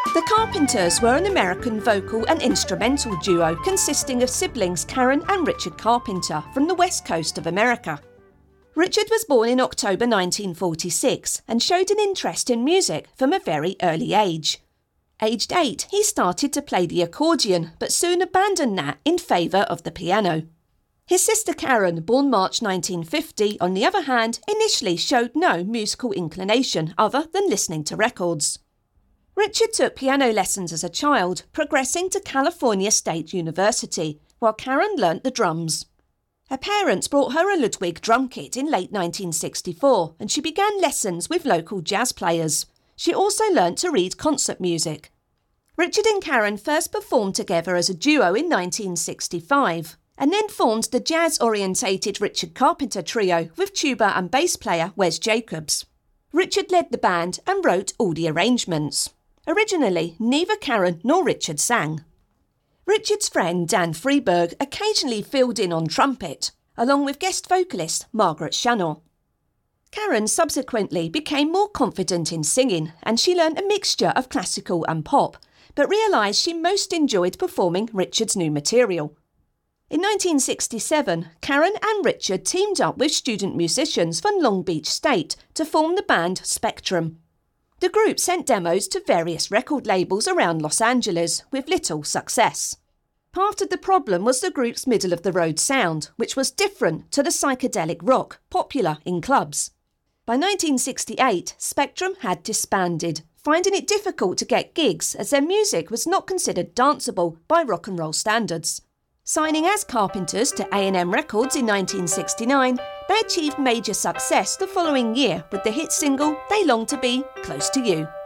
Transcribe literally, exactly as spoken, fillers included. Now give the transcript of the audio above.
The Carpenters were an American vocal and instrumental duo consisting of siblings Karen and Richard Carpenter from the west coast of America. Richard was born in October nineteen forty-six and showed an interest in music from a very early age. Aged eight, he started to play the accordion, but soon abandoned that in favour of the piano. His sister Karen, born March nineteen fifty, on the other hand, initially showed no musical inclination other than listening to records. Richard took piano lessons as a child, progressing to California State University, while Karen learnt the drums. Her parents brought her a Ludwig drum kit in late nineteen sixty-four, and she began lessons with local jazz players. She also learnt to read concert music. Richard and Karen first performed together as a duo in nineteen sixty-five, and then formed the jazz-orientated Richard Carpenter Trio with tuba and bass player Wes Jacobs. Richard led the band and wrote all the arrangements. Originally, neither Karen nor Richard sang. Richard's friend Dan Freeberg occasionally filled in on trumpet, along with guest vocalist Margaret Shannon. Karen subsequently became more confident in singing, and she learnt a mixture of classical and pop, but realised she most enjoyed performing Richard's new material. In nineteen sixty-seven, Karen and Richard teamed up with student musicians from Long Beach State to form the band Spectrum. The group sent demos to various record labels around Los Angeles with little success. Part of the problem was the group's middle-of-the-road sound, which was different to the psychedelic rock popular in clubs. By nineteen sixty-eight, Spectrum had disbanded, finding it difficult to get gigs as their music was not considered danceable by rock and roll standards. Signing as Carpenters to A and M Records in nineteen sixty-nine, they achieved major success the following year with the hit single They Long to Be Close to You.